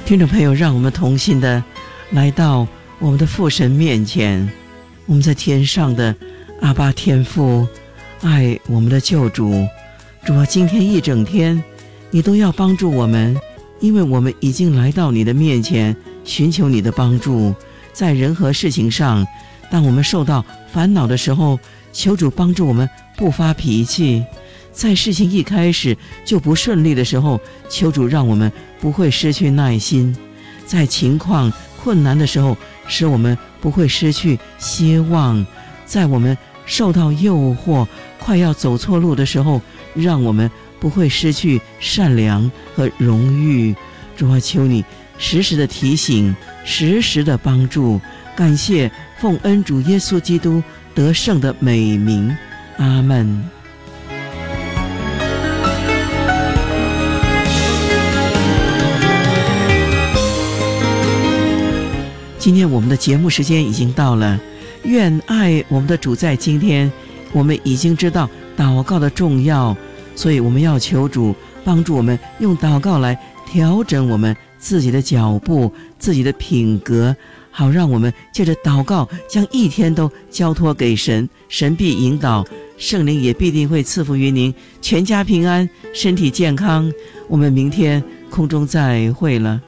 听众朋友，让我们同心的来到我们的父神面前，我们在天上的阿爸天父，爱我们的救主。主啊，今天一整天你都要帮助我们，因为我们已经来到你的面前，寻求你的帮助。在人和事情上，当我们受到烦恼的时候，求主帮助我们不发脾气。在事情一开始就不顺利的时候，求主让我们不会失去耐心。在情况困难的时候，使我们不会失去希望。在我们受到诱惑快要走错路的时候，让我们不会失去善良和荣誉。主啊，求你时时的提醒，时时的帮助。感谢奉恩主耶稣基督得胜的美名，阿们。今天我们的节目时间已经到了，愿爱我们的主在今天，我们已经知道祷告的重要，所以我们要求主帮助我们用祷告来调整我们自己的脚步，自己的品格，好让我们借着祷告将一天都交托给神，神必引导，圣灵也必定会赐福于您，全家平安，身体健康。我们明天空中再会了。